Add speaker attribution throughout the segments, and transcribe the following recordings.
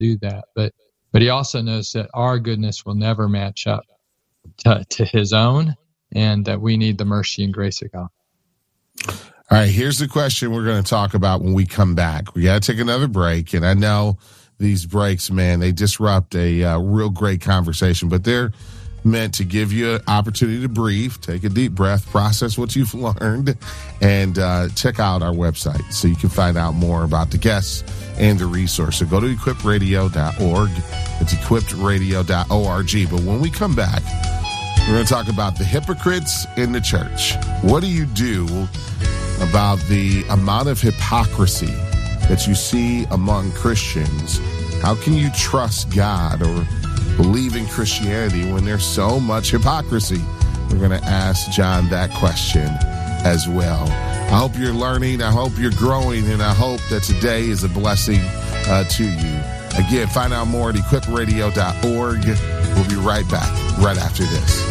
Speaker 1: do that. But he also knows that our goodness will never match up to his own, and that we need the mercy and grace of God.
Speaker 2: All right, here's the question we're going to talk about when we come back. We got to take another break, and I know these breaks, man, they disrupt a real great conversation, but they're meant to give you an opportunity to breathe, take a deep breath, process what you've learned, and check out our website so you can find out more about the guests and the resource. So go to equipradio.org. It's equipradio.org. But when we come back, we're going to talk about the hypocrites in the church. What do you do about the amount of hypocrisy that you see among Christians? How can you trust God or believe in Christianity when there's so much hypocrisy? We're going to ask John that question as well. I hope you're learning, I hope you're growing, and I hope that today is a blessing to you. Again, find out more at equipradio.org. We'll be right back right after this.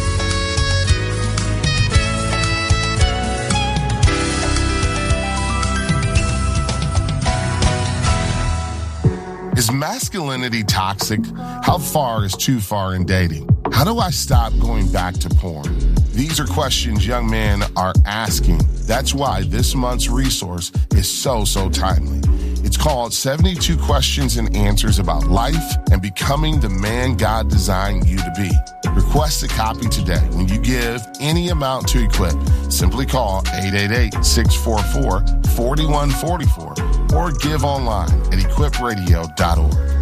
Speaker 2: Is masculinity toxic? How far is too far in dating? How do I stop going back to porn? These are questions young men are asking. That's why this month's resource is so timely. It's called 72 Questions and Answers About Life and Becoming the Man God Designed You to Be. Request a copy today. When you give any amount to Equip, simply call 888-644-4144 or give online at equipradio.org.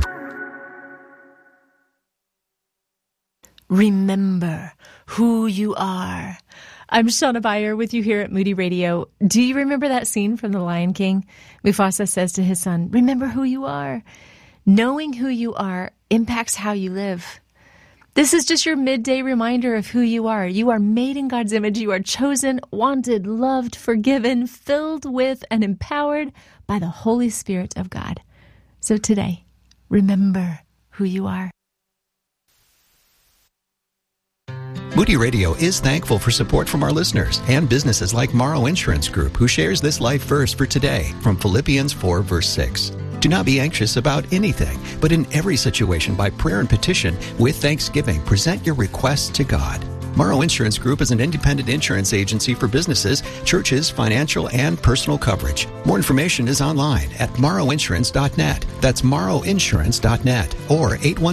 Speaker 3: Remember who you are. I'm Shauna Beyer with you here at Moody Radio. Do you remember that scene from The Lion King? Mufasa says to his son, remember who you are. Knowing who you are impacts how you live. This is just your midday reminder of who you are. You are made in God's image. You are chosen, wanted, loved, forgiven, filled with, and empowered by the Holy Spirit of God. So today, remember who you are.
Speaker 4: Moody Radio is thankful for support from our listeners and businesses like Morrow Insurance Group, who shares this life verse for today from Philippians 4, verse 6. Do not be anxious about anything, but in every situation by prayer and petition with thanksgiving, present your requests to God. Morrow Insurance Group is an independent insurance agency for businesses, churches, financial, and personal coverage. More information is online at morrowinsurance.net. That's morrowinsurance.net or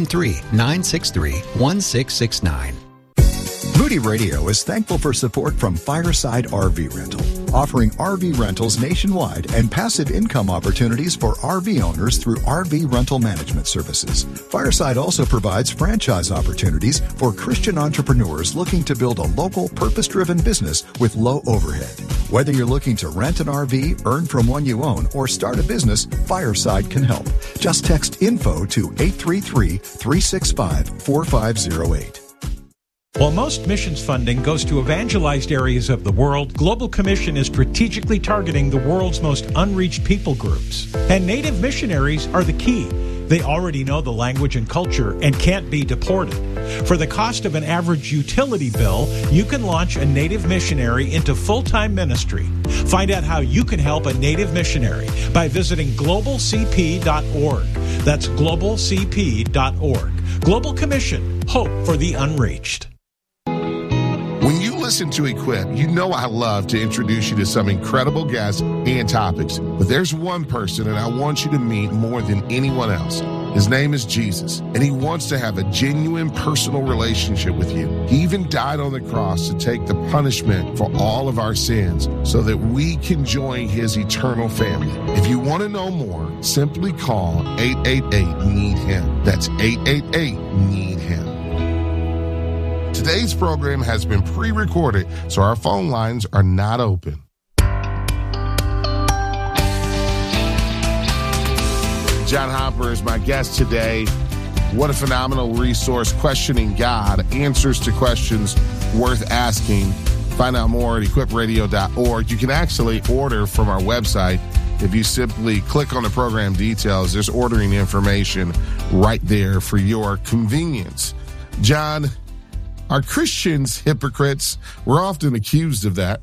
Speaker 4: 813-963-1669.
Speaker 5: Moody Radio is thankful for support from Fireside RV Rental, offering RV rentals nationwide and passive income opportunities for RV owners through RV rental management services. Fireside also provides franchise opportunities for Christian entrepreneurs looking to build a local, purpose-driven business with low overhead. Whether you're looking to rent an RV, earn from one you own, or start a business, Fireside can help. Just text info to 833-365-4508.
Speaker 6: While most missions funding goes to evangelized areas of the world, Global Commission is strategically targeting the world's most unreached people groups. And Native missionaries are the key. They already know the language and culture and can't be deported. For the cost of an average utility bill, you can launch a Native missionary into full-time ministry. Find out how you can help a Native missionary by visiting globalcp.org. That's globalcp.org. Global Commission, hope for the unreached.
Speaker 2: When you listen to Equip, you know I love to introduce you to some incredible guests and topics. But there's one person that I want you to meet more than anyone else. His name is Jesus, and he wants to have a genuine personal relationship with you. He even died on the cross to take the punishment for all of our sins so that we can join his eternal family. If you want to know more, simply call 888-NEED-HIM. That's 888-NEED-HIM. Today's program has been pre-recorded, so our phone lines are not open. John Hopper is my guest today. What a phenomenal resource, Questioning God, answers to questions worth asking. Find out more at equipradio.org. You can actually order from our website. If you simply click on the program details, there's ordering information right there for your convenience. John, are Christians hypocrites? We're often accused of that.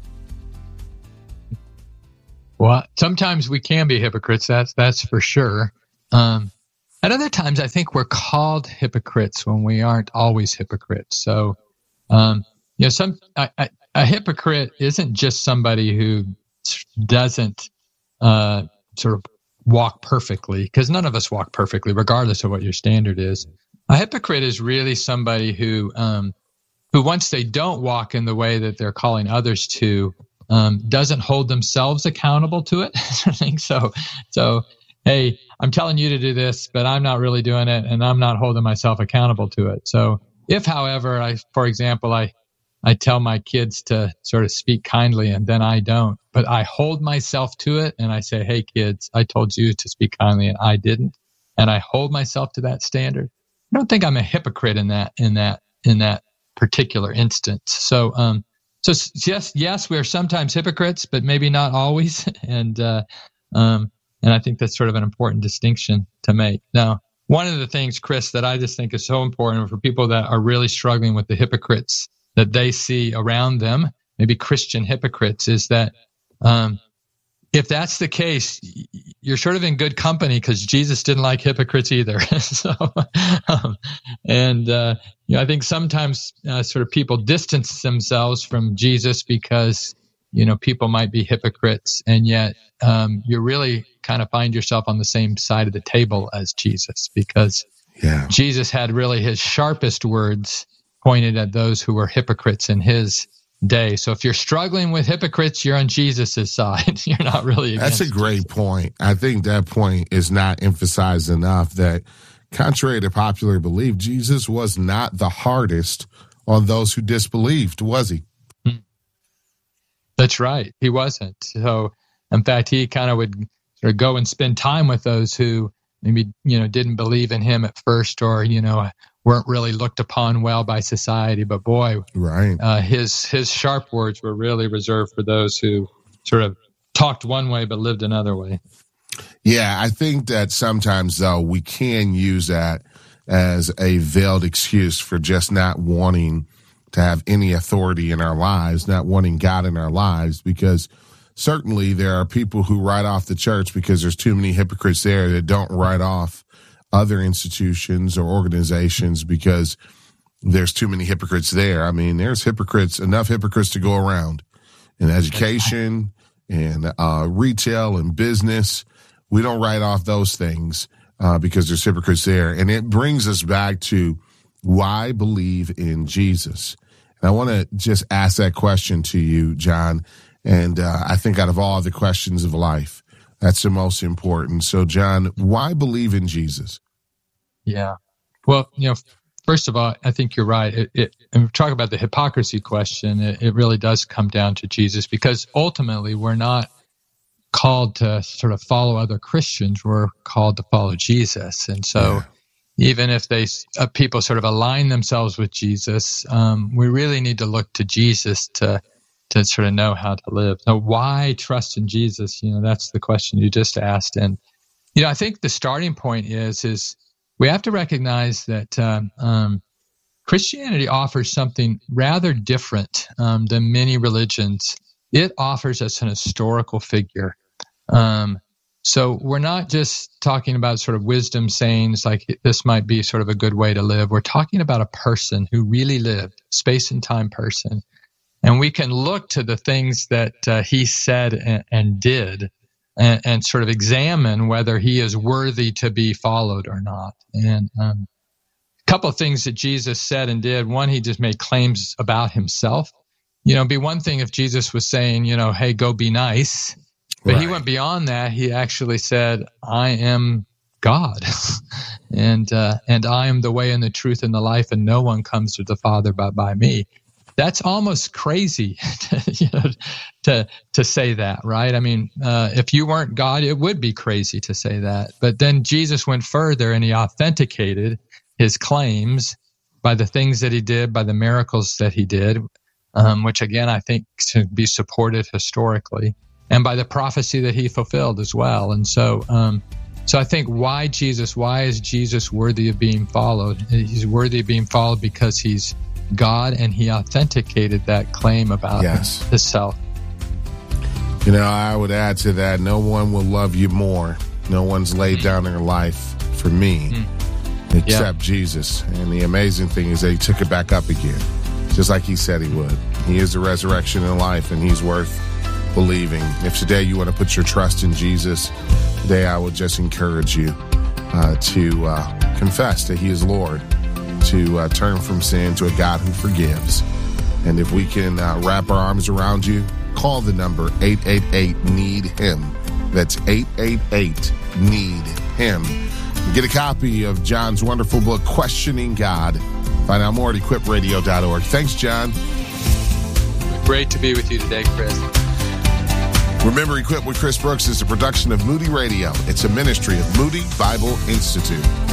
Speaker 1: Well, sometimes we can be hypocrites. That's for sure. at other times, I think we're called hypocrites when we aren't always hypocrites. So, a hypocrite isn't just somebody who doesn't sort of walk perfectly, because none of us walk perfectly, regardless of what your standard is. A hypocrite is really somebody who once they don't walk in the way that they're calling others to, doesn't hold themselves accountable to it. I think so. So, hey, I'm telling you to do this, but I'm not really doing it, and I'm not holding myself accountable to it. So, if, however, for example, I tell my kids to sort of speak kindly, and then I don't, but I hold myself to it, and I say, hey, kids, I told you to speak kindly, and I didn't, and I hold myself to that standard. I don't think I'm a hypocrite in that particular instance. So, yes, we are sometimes hypocrites, but maybe not always, and I think that's sort of an important distinction to make. Now, one of the things, Chris, that I just think is so important for people that are really struggling with the hypocrites that they see around them, maybe Christian hypocrites, is that if that's the case, you're sort of in good company, because Jesus didn't like hypocrites either. I think sometimes sort of people distance themselves from Jesus because, people might be hypocrites, and yet you really kind of find yourself on the same side of the table as Jesus, because Jesus had really his sharpest words pointed at those who were hypocrites in his day. So if you're struggling with hypocrites, you're on Jesus's side. You're not really against
Speaker 2: That's a great point. I think that point is not emphasized enough, that contrary to popular belief, Jesus was not the hardest on those who disbelieved, was he?
Speaker 1: That's right. He wasn't. So, in fact, he kind of would sort of go and spend time with those who maybe, didn't believe in him at first, or, weren't really looked upon well by society. But boy,
Speaker 2: right.
Speaker 1: His sharp words were really reserved for those who sort of talked one way but lived another way.
Speaker 2: Yeah, I think that sometimes, though, we can use that as a veiled excuse for just not wanting to have any authority in our lives, not wanting God in our lives, because certainly there are people who write off the church because there's too many hypocrites there that don't write off other institutions or organizations because there's too many hypocrites there. I mean, there's enough hypocrites to go around in education and retail and business. We don't write off those things because there's hypocrites there. And it brings us back to why believe in Jesus. And I want to just ask that question to you, John. And I think out of all the questions of life, that's the most important. So, John, why believe in Jesus?
Speaker 1: Yeah. Well, first of all, I think you're right. And talk about the hypocrisy question. It really does come down to Jesus, because ultimately we're not called to sort of follow other Christians. We're called to follow Jesus. And so even if people sort of align themselves with Jesus, we really need to look to Jesus to sort of know how to live. Now, why trust in Jesus? That's the question you just asked. And, I think the starting point is we have to recognize that Christianity offers something rather different than many religions. It offers us an historical figure. So we're not just talking about sort of wisdom sayings like this might be sort of a good way to live. We're talking about a person who really lived, space and time person. And we can look to the things that he said and did and sort of examine whether he is worthy to be followed or not. And a couple of things that Jesus said and did. One, he just made claims about himself. It'd be one thing if Jesus was saying, hey, go be nice. But he went beyond that. He actually said, I am God, and I am the way and the truth and the life, and no one comes to the Father but by me. That's almost crazy to say that, right? I mean, if you weren't God, it would be crazy to say that. But then Jesus went further and he authenticated his claims by the things that he did, by the miracles that he did, which again, I think should be supported historically, and by the prophecy that he fulfilled as well. And so I think why is Jesus worthy of being followed? He's worthy of being followed because he's God, and he authenticated that claim about himself.
Speaker 2: I would add to that, no one will love you more. No one's laid down their life for me except Jesus. And the amazing thing is that he took it back up again, just like he said he would. He is the resurrection and life, and he's worth believing. If today you want to put your trust in Jesus, today I would just encourage you to confess that he is Lord, to turn from sin to a God who forgives. And if we can wrap our arms around you, call the number 888-NEED-HIM. That's 888-NEED-HIM. Get a copy of John's wonderful book, Questioning God. Find out more at equipradio.org. Thanks, John.
Speaker 1: Great to be with you today, Chris.
Speaker 2: Remember, Equipped with Chris Brooks is a production of Moody Radio. It's a ministry of Moody Bible Institute.